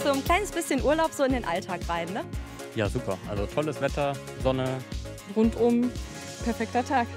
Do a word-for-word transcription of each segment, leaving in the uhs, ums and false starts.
so ein kleines bisschen Urlaub so in den Alltag rein, ne? Ja, super. Also tolles Wetter, Sonne. Rundum perfekter Tag.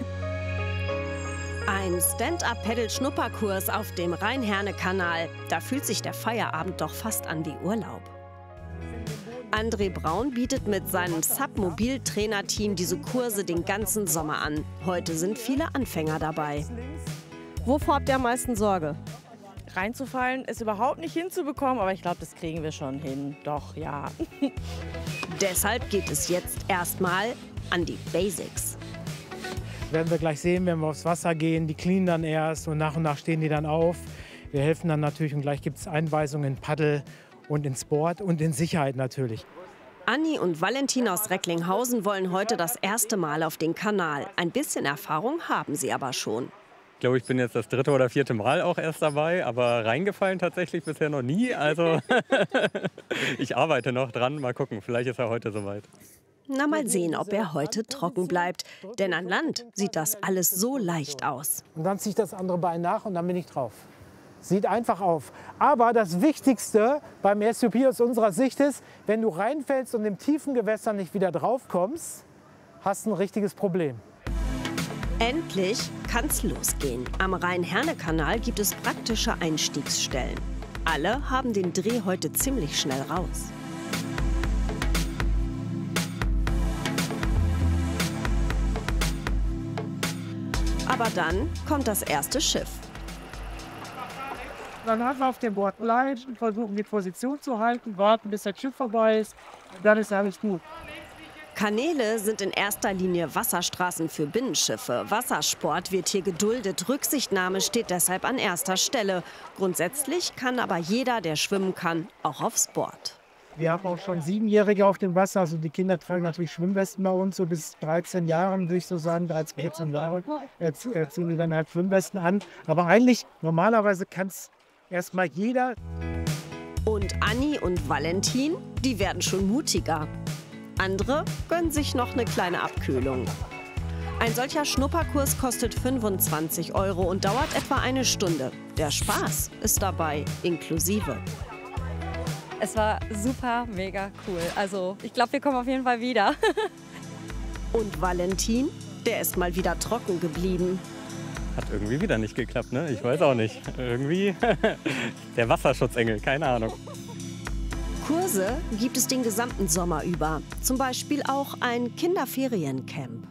Ein Stand-up-Paddle-Schnupperkurs auf dem Rhein-Herne-Kanal. Da fühlt sich der Feierabend doch fast an wie Urlaub. André Braun bietet mit seinem Sub-Mobil-Trainerteam diese Kurse den ganzen Sommer an. Heute sind viele Anfänger dabei. Wovor habt ihr am meisten Sorge? Reinzufallen ist überhaupt nicht hinzubekommen, aber ich glaube, das kriegen wir schon hin. Doch, ja. Deshalb geht es jetzt erstmal an die Basics. Werden wir gleich sehen, wenn wir aufs Wasser gehen. Die cleanen dann erst und nach und nach stehen die dann auf. Wir helfen dann natürlich und gleich gibt es Einweisungen in Paddel und in Sport und in Sicherheit natürlich. Anni und Valentin aus Recklinghausen wollen heute das erste Mal auf den Kanal. Ein bisschen Erfahrung haben sie aber schon. Ich glaube, ich bin jetzt das dritte oder vierte Mal auch erst dabei, aber reingefallen tatsächlich bisher noch nie. Also ich arbeite noch dran. Mal gucken, vielleicht ist er heute soweit. Na, mal sehen, ob er heute trocken bleibt. Denn an Land sieht das alles so leicht aus. Und dann ziehe ich das andere Bein nach und dann bin ich drauf. Sieht einfach auf. Aber das Wichtigste beim S U P aus unserer Sicht ist, wenn du reinfällst und im tiefen Gewässer nicht wieder drauf kommst, hast du ein richtiges Problem. Endlich kann's losgehen. Am Rhein-Herne-Kanal gibt es praktische Einstiegsstellen. Alle haben den Dreh heute ziemlich schnell raus. Aber dann kommt das erste Schiff. Dann hat man auf dem Board bleiben, versuchen die Position zu halten, warten, bis das Schiff vorbei ist. Und dann ist alles gut. Kanäle sind in erster Linie Wasserstraßen für Binnenschiffe. Wassersport wird hier geduldet. Rücksichtnahme steht deshalb an erster Stelle. Grundsätzlich kann aber jeder, der schwimmen kann, auch aufs Board. Wir haben auch schon Siebenjährige auf dem Wasser. Also die Kinder tragen natürlich Schwimmwesten bei uns, so bis dreizehn Jahren, würde ich so sagen. dreizehn, vierzehn Jahre ziehen sie dann halt Schwimmwesten an. Aber eigentlich, normalerweise kann es erstmal jeder. Und Anni und Valentin, die werden schon mutiger. Andere gönnen sich noch eine kleine Abkühlung. Ein solcher Schnupperkurs kostet fünfundzwanzig Euro und dauert etwa eine Stunde. Der Spaß ist dabei inklusive. Es war super, mega cool. Also ich glaube, wir kommen auf jeden Fall wieder. Und Valentin, der ist mal wieder trocken geblieben. Hat irgendwie wieder nicht geklappt, ne? Ich weiß auch nicht. Irgendwie der Wasserschutzengel, keine Ahnung. Kurse gibt es den gesamten Sommer über. Zum Beispiel auch ein Kinderferiencamp.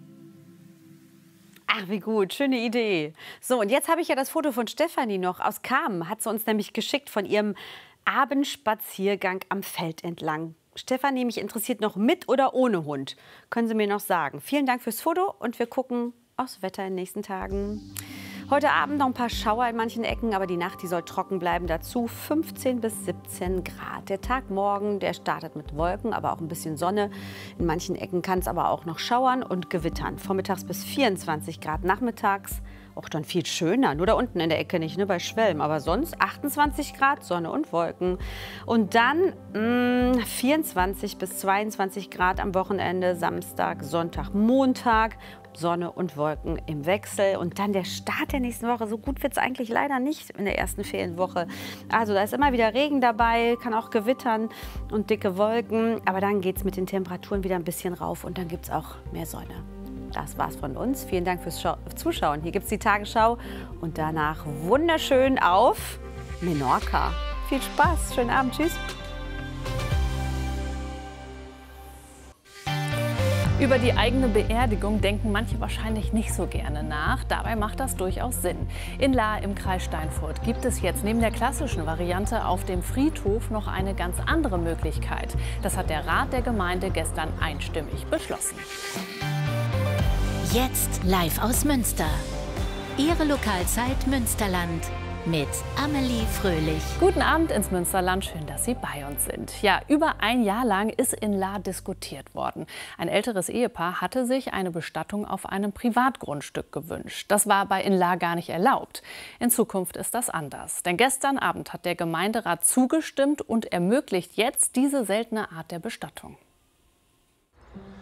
Ach, wie gut, schöne Idee. So, und jetzt habe ich ja das Foto von Stefanie noch aus Kamen. Hat sie uns nämlich geschickt von ihrem Abendspaziergang am Feld entlang. Stefanie, mich interessiert noch mit oder ohne Hund. Können Sie mir noch sagen. Vielen Dank fürs Foto und wir gucken aufs Wetter in den nächsten Tagen. Heute Abend noch ein paar Schauer in manchen Ecken, aber die Nacht, die soll trocken bleiben. Dazu fünfzehn bis siebzehn Grad. Der Tag morgen, der startet mit Wolken, aber auch ein bisschen Sonne. In manchen Ecken kann es aber auch noch schauern und gewittern. Vormittags bis vierundzwanzig Grad, nachmittags auch dann viel schöner. Nur da unten in der Ecke nicht, ne, bei Schwelm. Aber sonst achtundzwanzig Grad, Sonne und Wolken. Und dann mh, vierundzwanzig bis zweiundzwanzig Grad am Wochenende, Samstag, Sonntag, Montag. Sonne und Wolken im Wechsel. Und dann der Start der nächsten Woche. So gut wird es eigentlich leider nicht in der ersten Ferienwoche. Also da ist immer wieder Regen dabei, kann auch gewittern und dicke Wolken. Aber dann geht es mit den Temperaturen wieder ein bisschen rauf und dann gibt es auch mehr Sonne. Das war's von uns. Vielen Dank fürs Schau- Zuschauen. Hier gibt es die Tagesschau und danach wunderschön auf Menorca. Viel Spaß, schönen Abend, tschüss. Über die eigene Beerdigung denken manche wahrscheinlich nicht so gerne nach. Dabei macht das durchaus Sinn. In Lahr im Kreis Steinfurt gibt es jetzt neben der klassischen Variante auf dem Friedhof noch eine ganz andere Möglichkeit. Das hat der Rat der Gemeinde gestern einstimmig beschlossen. Jetzt live aus Münster. Ihre Lokalzeit Münsterland mit Amelie Fröhlich. Guten Abend ins Münsterland, schön, dass Sie bei uns sind. Ja, über ein Jahr lang ist in Lahr diskutiert worden. Ein älteres Ehepaar hatte sich eine Bestattung auf einem Privatgrundstück gewünscht. Das war bei in Lahr gar nicht erlaubt. In Zukunft ist das anders. Denn gestern Abend hat der Gemeinderat zugestimmt und ermöglicht jetzt diese seltene Art der Bestattung.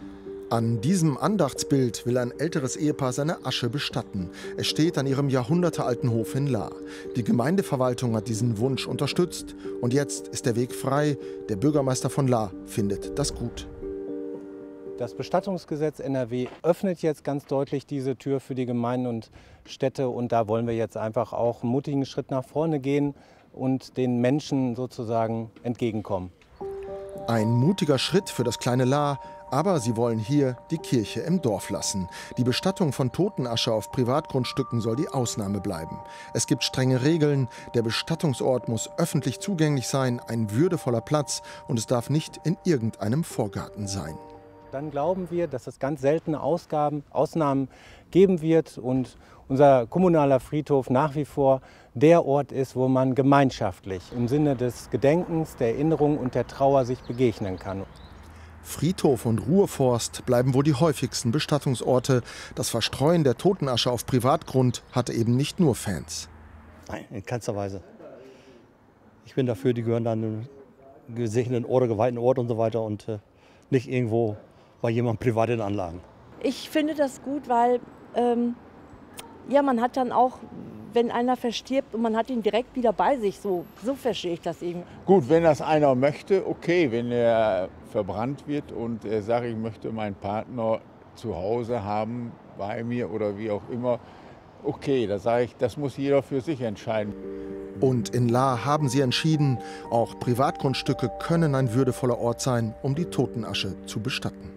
An diesem Andachtsbild will ein älteres Ehepaar seine Asche bestatten. Es steht an ihrem jahrhundertealten Hof in Lahr. Die Gemeindeverwaltung hat diesen Wunsch unterstützt. Und jetzt ist der Weg frei. Der Bürgermeister von Lahr findet das gut. Das Bestattungsgesetz N R W öffnet jetzt ganz deutlich diese Tür für die Gemeinden und Städte. Und da wollen wir jetzt einfach auch einen mutigen Schritt nach vorne gehen und den Menschen sozusagen entgegenkommen. Ein mutiger Schritt für das kleine Lahr. Aber sie wollen hier die Kirche im Dorf lassen. Die Bestattung von Totenasche auf Privatgrundstücken soll die Ausnahme bleiben. Es gibt strenge Regeln. Der Bestattungsort muss öffentlich zugänglich sein, ein würdevoller Platz, und es darf nicht in irgendeinem Vorgarten sein. Dann glauben wir, dass es ganz seltene Ausgaben, Ausnahmen geben wird und unser kommunaler Friedhof nach wie vor der Ort ist, wo man gemeinschaftlich im Sinne des Gedenkens, der Erinnerung und der Trauer sich begegnen kann. Friedhof und Ruheforst bleiben wohl die häufigsten Bestattungsorte. Das Verstreuen der Totenasche auf Privatgrund hatte eben nicht nur Fans. Nein, in keinster Weise. Ich bin dafür, die gehören dann einen gesegneten Ort, geweihten Ort und so weiter und äh, nicht irgendwo bei jemandem privat in Anlagen. Ich finde das gut, weil ähm, ja, man hat dann auch, wenn einer verstirbt und man hat ihn direkt wieder bei sich, so, so verstehe ich das eben. Gut, wenn das einer möchte, okay, wenn er verbrannt wird und er sagt, ich möchte meinen Partner zu Hause haben, bei mir oder wie auch immer, okay, da sage ich, das muss jeder für sich entscheiden. Und in Lahr haben sie entschieden, auch Privatgrundstücke können ein würdevoller Ort sein, um die Totenasche zu bestatten.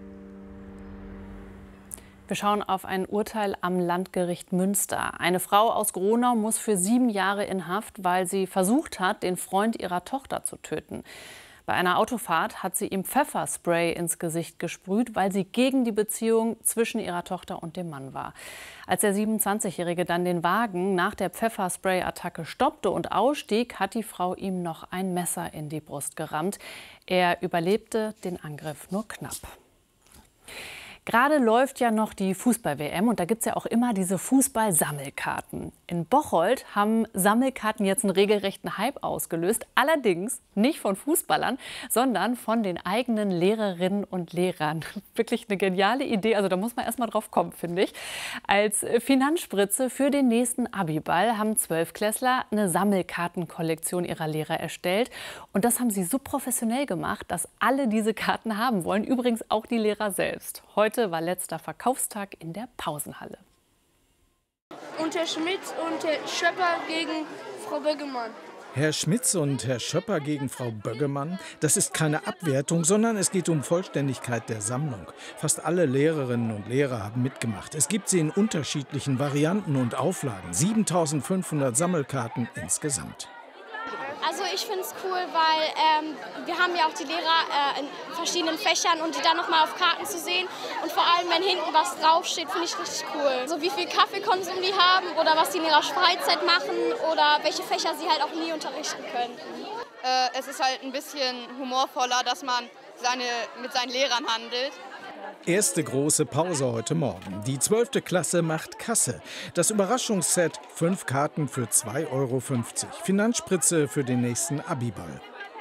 Wir schauen auf ein Urteil am Landgericht Münster. Eine Frau aus Gronau muss für sieben Jahre in Haft, weil sie versucht hat, den Freund ihrer Tochter zu töten. Bei einer Autofahrt hat sie ihm Pfefferspray ins Gesicht gesprüht, weil sie gegen die Beziehung zwischen ihrer Tochter und dem Mann war. Als der siebenundzwanzigjährige dann den Wagen nach der Pfefferspray-Attacke stoppte und ausstieg, hat die Frau ihm noch ein Messer in die Brust gerammt. Er überlebte den Angriff nur knapp. Gerade läuft ja noch die Fußball-W M und da gibt es ja auch immer diese Fußball-Sammelkarten. In Bocholt haben Sammelkarten jetzt einen regelrechten Hype ausgelöst. Allerdings nicht von Fußballern, sondern von den eigenen Lehrerinnen und Lehrern. Wirklich eine geniale Idee, also da muss man erst mal drauf kommen, finde ich. Als Finanzspritze für den nächsten Abiball haben Zwölfklässler eine Sammelkartenkollektion ihrer Lehrer erstellt. Und das haben sie so professionell gemacht, dass alle diese Karten haben wollen. Übrigens auch die Lehrer selbst. Heute Heute war letzter Verkaufstag in der Pausenhalle. Und Herr Schmitz und Herr Schöpper gegen Frau Böggemann. Herr Schmitz und Herr Schöpper gegen Frau Böggemann, das ist keine Abwertung, sondern es geht um Vollständigkeit der Sammlung. Fast alle Lehrerinnen und Lehrer haben mitgemacht. Es gibt sie in unterschiedlichen Varianten und Auflagen. siebentausendfünfhundert Sammelkarten insgesamt. Also ich finde es cool, weil ähm, wir haben ja auch die Lehrer äh, in verschiedenen Fächern und die dann nochmal auf Karten zu sehen. Und vor allem, wenn hinten was draufsteht, finde ich richtig cool. So wie viel Kaffeekonsum die haben oder was die in ihrer Freizeit machen oder welche Fächer sie halt auch nie unterrichten können. Äh, es ist halt ein bisschen humorvoller, dass man seine, mit seinen Lehrern handelt. Erste große Pause heute Morgen. Die zwölfte Klasse macht Kasse. Das Überraschungsset, fünf Karten für zwei Euro fünfzig. Finanzspritze für den nächsten Abiball.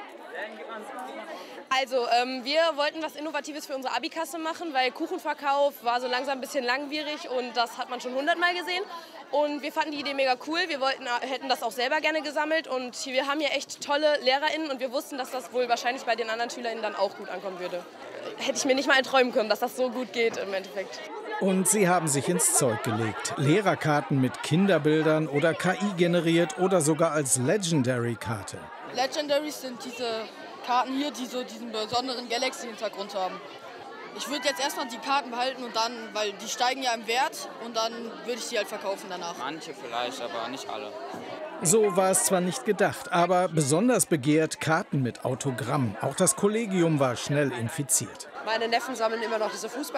Also ähm, wir wollten was Innovatives für unsere Abikasse machen, weil Kuchenverkauf war so langsam ein bisschen langwierig und das hat man schon hundertmal gesehen. Und wir fanden die Idee mega cool. Wir wollten, hätten das auch selber gerne gesammelt und wir haben hier echt tolle LehrerInnen und wir wussten, dass das wohl wahrscheinlich bei den anderen SchülerInnen dann auch gut ankommen würde. Hätte ich mir nicht mal erträumen können, dass das so gut geht im Endeffekt. Und sie haben sich ins Zeug gelegt. Lehrerkarten mit Kinderbildern oder K I generiert oder sogar als Legendary-Karte. Legendaries sind diese Karten hier, die so diesen besonderen Galaxy-Hintergrund haben. Ich würde jetzt erstmal die Karten behalten und dann, weil die steigen ja im Wert und dann würde ich die halt verkaufen danach. Manche vielleicht, aber nicht alle. So war es zwar nicht gedacht, aber besonders begehrt Karten mit Autogramm. Auch das Kollegium war schnell infiziert. Meine Neffen sammeln immer noch diese Fußball